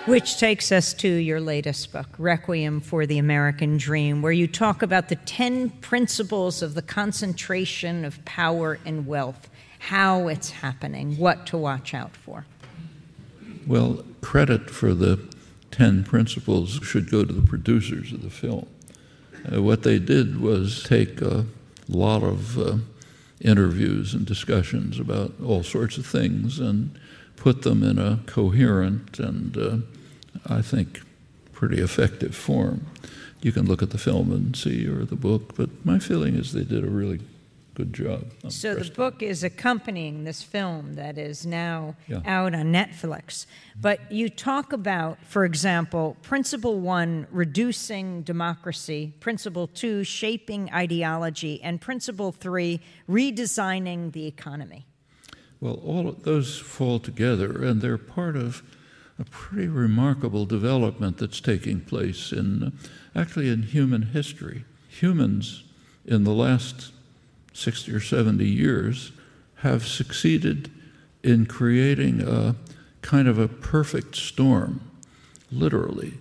Which takes us to your latest book, Requiem for the American Dream, where you talk about the 10 principles of the concentration of power and wealth, how it's happening, what to watch out for. Well, credit for the 10 principles should go to the producers of the film. What they did was take a lot of interviews and discussions about all sorts of things and put them in a coherent and, I think, pretty effective form. You can look at the film and see, or the book, but my feeling is they did a really good job. So the book is accompanying this film that is now out on Netflix. But you talk about, for example, Principle 1, reducing democracy, Principle 2, shaping ideology, and Principle 3, redesigning the economy. Well, all of those fall together, and they're part of a pretty remarkable development that's taking place actually in human history. Humans in the last 60 or 70 years have succeeded in creating a kind of a perfect storm, literally.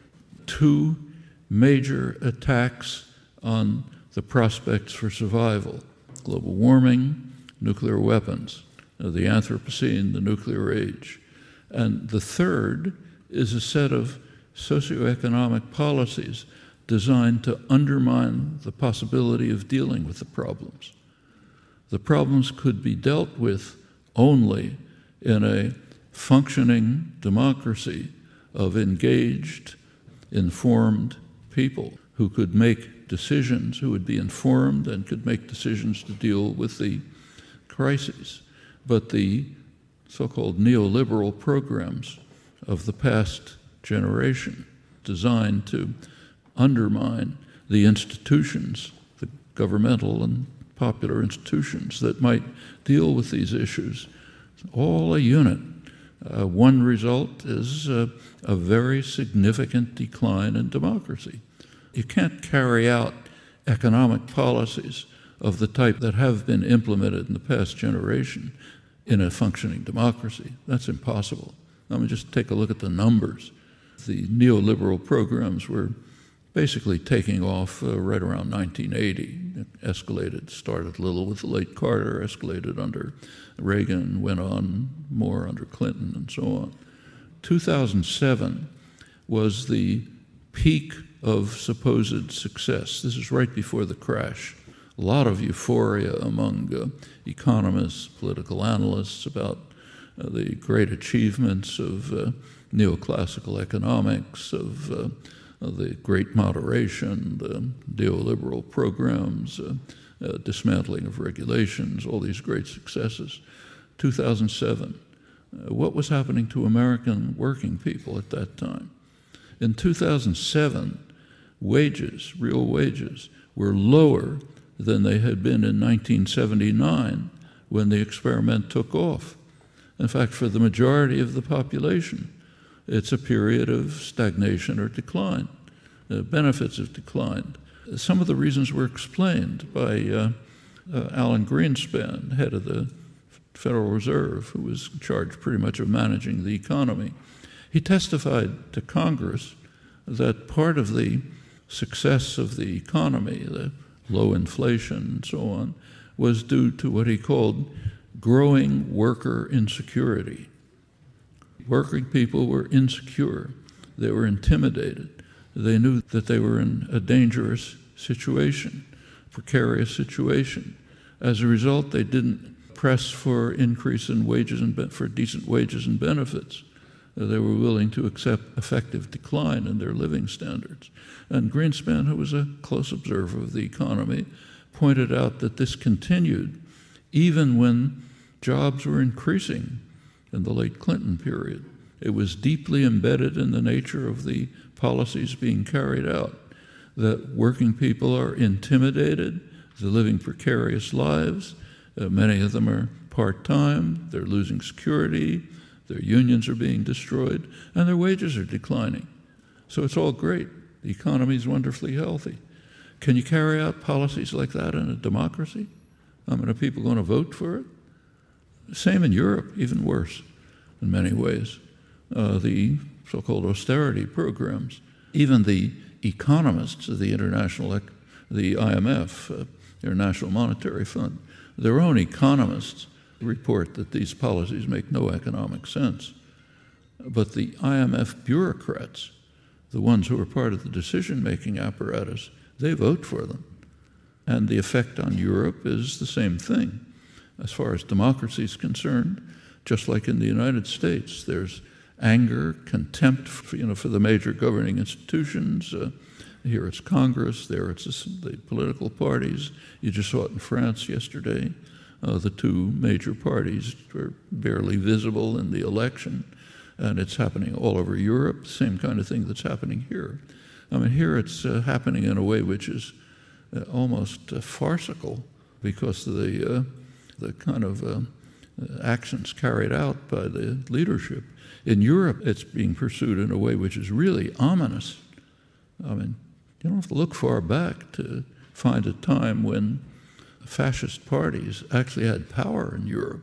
2 major attacks on the prospects for survival: global warming, nuclear weapons, the Anthropocene, the nuclear age. And the third is a set of socioeconomic policies designed to undermine the possibility of dealing with the problems. The problems could be dealt with only in a functioning democracy of engaged, informed people who could make decisions, who would be informed and could make decisions to deal with the crises. But the so-called neoliberal programs of the past generation, designed to undermine the institutions, the governmental and popular institutions that might deal with these issues, all a unit. One result is a very significant decline in democracy. You can't carry out economic policies of the type that have been implemented in the past generation in a functioning democracy. That's impossible. I mean, just take a look at the numbers. The neoliberal programs were basically taking off right around 1980. It escalated, started a little with the late Carter, escalated under Reagan, went on more under Clinton, and so on. 2007 was the peak of supposed success. This is right before the crash. A lot of euphoria among economists, political analysts about the great achievements of neoclassical economics, of the great moderation, the neoliberal programs, dismantling of regulations, all these great successes. 2007, what was happening to American working people at that time? In 2007, wages, real wages, were lower than they had been in 1979 when the experiment took off. In fact, for the majority of the population, it's a period of stagnation or decline. Benefits have declined. Some of the reasons were explained by Alan Greenspan, head of the Federal Reserve, who was charged pretty much of managing the economy. He testified to Congress that part of the success of the economy, the low inflation and so on, was due to what he called growing worker insecurity. Working people were insecure. They were intimidated. They knew that they were in a dangerous situation, precarious situation. As a result, they didn't press for increase in wages and for decent wages and benefits. They were willing to accept effective decline in their living standards. And Greenspan, who was a close observer of the economy, pointed out that this continued even when jobs were increasing in the late Clinton period. It was deeply embedded in the nature of the policies being carried out, that working people are intimidated, they're living precarious lives, many of them are part-time, they're losing security, their unions are being destroyed, and their wages are declining. So it's all great. The economy is wonderfully healthy. Can you carry out policies like that in a democracy? I mean, are people going to vote for it? Same in Europe, even worse in many ways. The so-called austerity programs. Even the economists of the IMF, International Monetary Fund, their own economists report that these policies make no economic sense. But the IMF bureaucrats, the ones who are part of the decision-making apparatus, they vote for them. And the effect on Europe is the same thing. As far as democracy is concerned, just like in the United States, there's anger, contempt for the major governing institutions. Here it's Congress, there it's the political parties. You just saw it in France yesterday. The two major parties were barely visible in the election, and it's happening all over Europe, the same kind of thing that's happening here. I mean, here it's happening in a way which is almost farcical because of the kind of actions carried out by the leadership. In Europe, it's being pursued in a way which is really ominous. I mean, you don't have to look far back to find a time when fascist parties actually had power in Europe,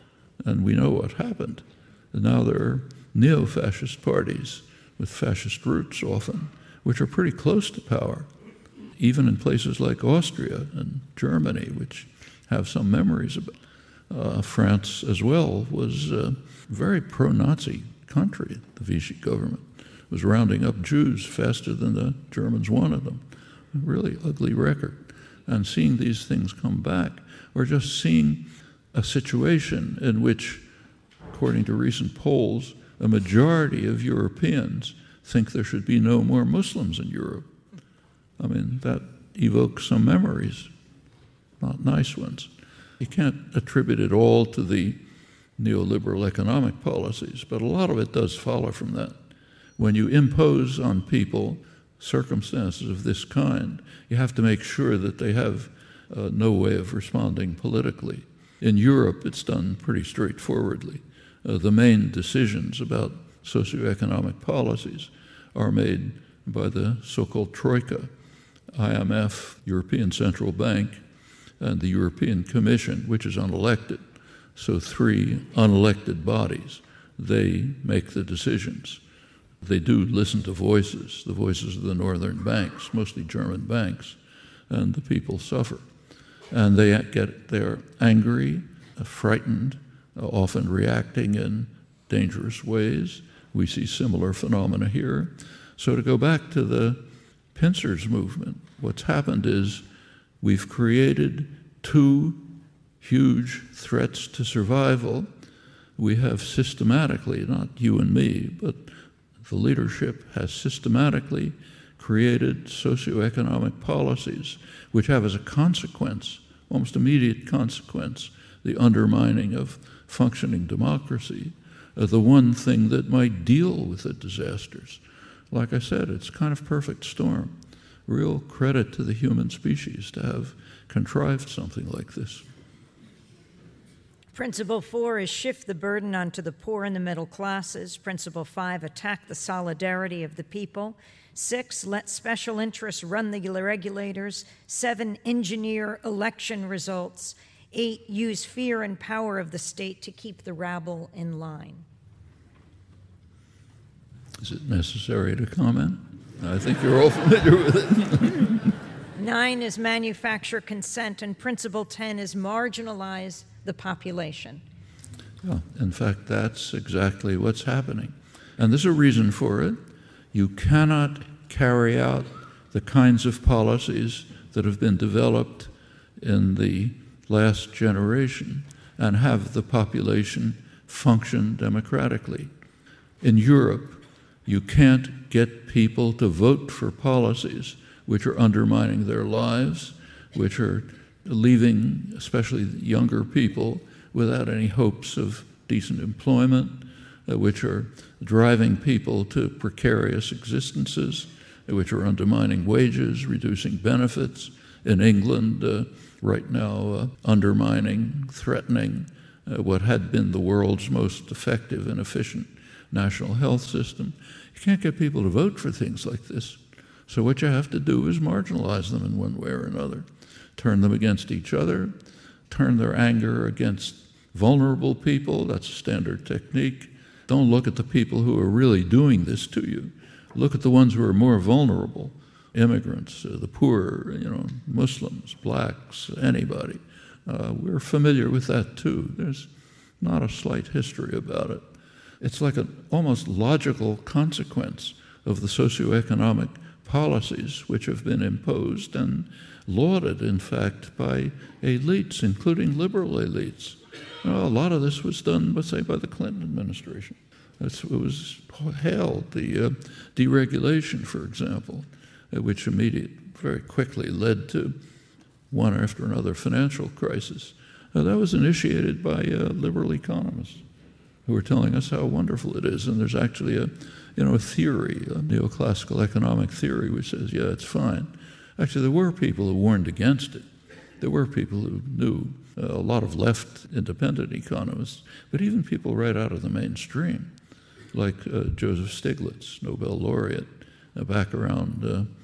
and we know what happened. And now there are neo-fascist parties with fascist roots often, which are pretty close to power, even in places like Austria and Germany, which have some memories of it. France as well was a very pro-Nazi country. The Vichy government was rounding up Jews faster than the Germans wanted them. A really ugly record. And seeing these things come back, or just seeing a situation in which, according to recent polls, a majority of Europeans think there should be no more Muslims in Europe. I mean, that evokes some memories, not nice ones. You can't attribute it all to the neoliberal economic policies, but a lot of it does follow from that. When you impose on people circumstances of this kind, you have to make sure that they have no way of responding politically. In Europe, it's done pretty straightforwardly. The main decisions about socioeconomic policies are made by the so-called Troika, IMF, European Central Bank, and the European Commission, which is unelected. So three unelected bodies, they make the decisions. They do listen to voices, the voices of the northern banks, mostly German banks, and the people suffer. And they're angry, frightened, often reacting in dangerous ways. We see similar phenomena here. So to go back to the pincers movement, what's happened is we've created two huge threats to survival. We have systematically, not you and me, but the leadership has systematically created socioeconomic policies which have as a consequence, almost immediate consequence, the undermining of functioning democracy, the one thing that might deal with the disasters. Like I said, it's kind of perfect storm. Real credit to the human species to have contrived something like this. Principle 4 is shift the burden onto the poor and the middle classes. Principle 5, attack the solidarity of the people. 6, let special interests run the regulators. 7, engineer election results. 8, use fear and power of the state to keep the rabble in line. Is it necessary to comment? I think you're all familiar with it. 9 is manufacture consent, and principle 10 is marginalize the population. Yeah, in fact, that's exactly what's happening. And there's a reason for it. You cannot carry out the kinds of policies that have been developed in the last generation and have the population function democratically. In Europe, you can't get people to vote for policies which are undermining their lives, which are leaving especially younger people without any hopes of decent employment, which are driving people to precarious existences, which are undermining wages, reducing benefits. In England, right now, undermining, threatening what had been the world's most effective and efficient national health system. You can't get people to vote for things like this. So what you have to do is marginalize them in one way or another. Turn them against each other, turn their anger against vulnerable people, that's a standard technique. Don't look at the people who are really doing this to you. Look at the ones who are more vulnerable. Immigrants, the poor, Muslims, blacks, anybody. We're familiar with that too. There's not a slight history about it. It's like an almost logical consequence of the socioeconomic policies which have been imposed and lauded, in fact, by elites, including liberal elites. A lot of this was done, let's say, by the Clinton administration. It was hailed, the deregulation, for example, which very quickly led to one after another financial crisis. That was initiated by liberal economists who were telling us how wonderful it is. And there's actually a theory, a neoclassical economic theory, which says, yeah, it's fine. Actually, there were people who warned against it. There were people who knew, a lot of left independent economists, but even people right out of the mainstream, like Joseph Stiglitz, Nobel laureate, back around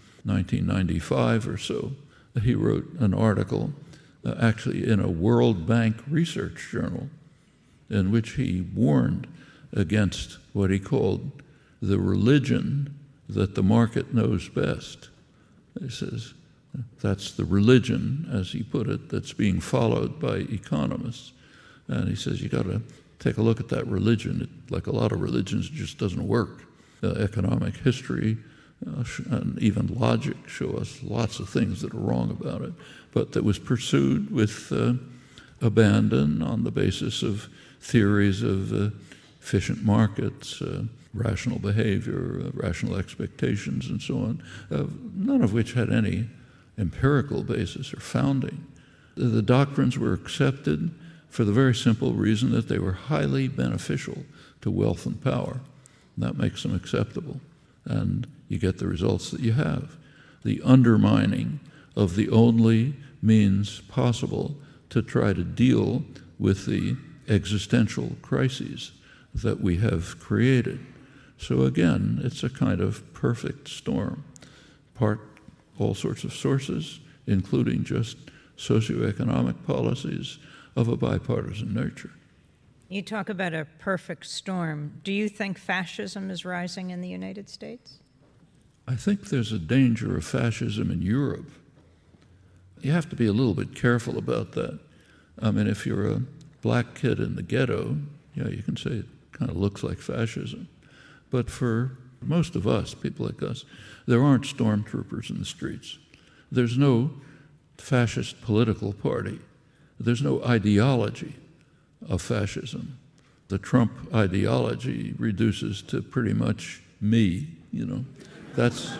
1995 or so. He wrote an article actually in a World Bank research journal in which he warned against what he called the religion that the market knows best. He says that's the religion, as he put it, that's being followed by economists. And he says you got to take a look at that religion. Like a lot of religions, it just doesn't work. Economic history and even logic show us lots of things that are wrong about it, but that was pursued with abandon on the basis of theories of efficient markets, rational behavior, rational expectations, and so on, none of which had any empirical basis or founding. The doctrines were accepted for the very simple reason that they were highly beneficial to wealth and power. And that makes them acceptable. And you get the results that you have. The undermining of the only means possible to try to deal with the existential crises that we have created. So again, it's a kind of perfect storm. Part all sorts of sources, including just socioeconomic policies of a bipartisan nature. You talk about a perfect storm. Do you think fascism is rising in the United States? I think there's a danger of fascism in Europe. You have to be a little bit careful about that. I mean, if you're a black kid in the ghetto, you can say it kind of looks like fascism. But for most of us, people like us, there aren't stormtroopers in the streets. There's no fascist political party. There's no ideology of fascism. The Trump ideology reduces to pretty much me, That's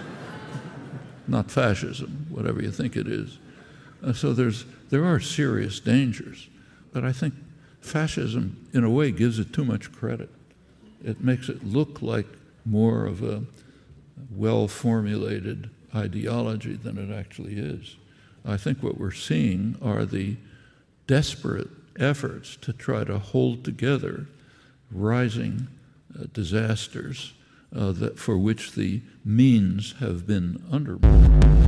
not fascism, whatever you think it is. So there are serious dangers. But I think fascism, in a way, gives it too much credit. It makes it look like more of a well-formulated ideology than it actually is. I think what we're seeing are the desperate efforts to try to hold together rising disasters for which the means have been undermined.